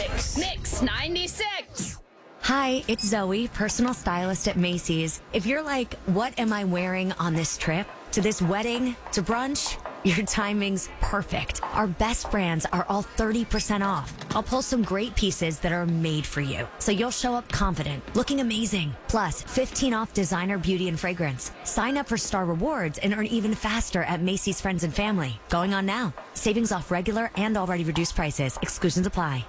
Mix 96. Hi, it's Zoe, personal stylist at Macy's. If you're like, what am I wearing on this trip? To this wedding? To brunch? Your timing's perfect. Our best brands are all 30% off. I'll pull some great pieces that are made for you, so you'll show up confident, looking amazing. Plus, 15 off designer, beauty, and fragrance. Sign up for Star Rewards and earn even faster at Macy's Friends and Family. Going on now. Savings off regular and already reduced prices. Exclusions apply.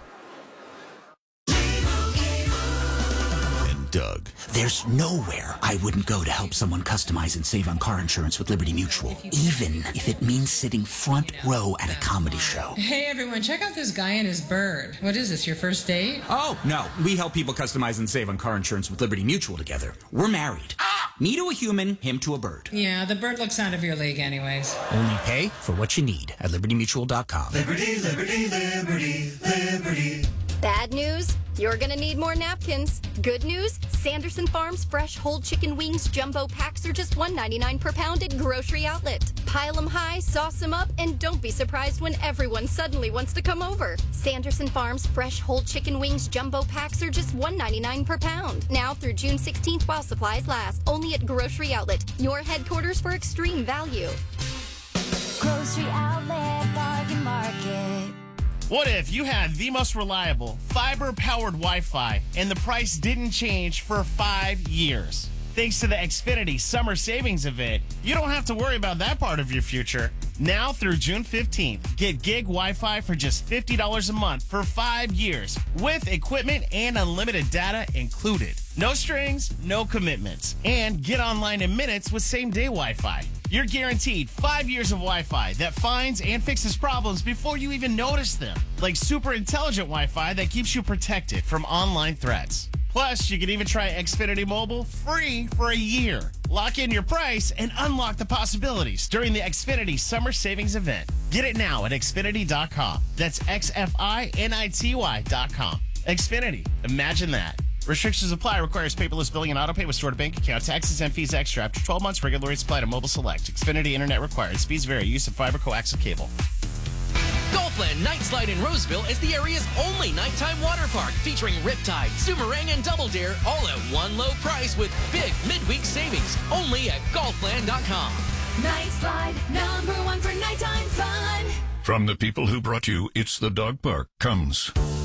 Doug. There's nowhere I wouldn't go to help someone customize and save on car insurance with Liberty Mutual, even if it means sitting front row at a comedy show. Hey everyone, check out this guy and his bird. What is this, your first date? Oh, no. We help people customize and save on car insurance with Liberty Mutual together. We're married. Me to a human, him to a bird. Yeah, the bird looks out of your league anyways. Only pay for what you need at libertymutual.com. Liberty, liberty, liberty, liberty. Bad news? You're gonna need more napkins. Good news? Sanderson Farms fresh whole chicken wings jumbo packs are just $1.99 per pound at Grocery Outlet. Pile them high, sauce them up, and don't be surprised when everyone suddenly wants to come over. Sanderson Farms fresh whole chicken wings jumbo packs are just $1.99 per pound. Now through June 16th while supplies last. Only at Grocery Outlet, your headquarters for extreme value. Grocery Outlet, Bargain Market. What if you had the most reliable, fiber-powered Wi-Fi and the price didn't change for 5 years? Thanks to the Xfinity Summer Savings Event, you don't have to worry about that part of your future. Now through June 15th, get gig Wi-Fi for just $50 a month for 5 years with equipment and unlimited data included. No strings, no commitments, and get online in minutes with same-day Wi-Fi. You're guaranteed 5 years of Wi-Fi that finds and fixes problems before you even notice them, like super intelligent Wi-Fi that keeps you protected from online threats. Plus, you can even try Xfinity Mobile free for a year. Lock in your price and unlock the possibilities during the Xfinity Summer Savings Event. Get it now at Xfinity.com. That's XFINITY.com. Xfinity. Imagine that. Restrictions apply. Requires paperless billing and autopay with stored bank account. Taxes and fees extra. After 12 months, regular rates apply to Mobile Select. Xfinity Internet required. Speeds vary. Use of fiber coaxial cable. Golfland Night Slide in Roseville is the area's only nighttime water park featuring Riptide, Zoomerang, and Double Dare all at one low price with big midweek savings only at Golfland.com. Night Slide, #1 for nighttime fun. From the people who brought you It's the Dog Park comes